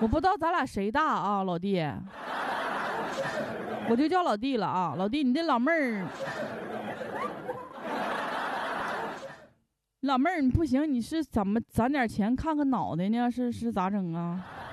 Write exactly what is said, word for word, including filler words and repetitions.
我不知道咱俩谁大啊，老弟，我就叫老弟了啊，老弟，你这老妹儿，老妹儿你不行，你是怎么攒点钱看看脑袋呢？是是咋整啊？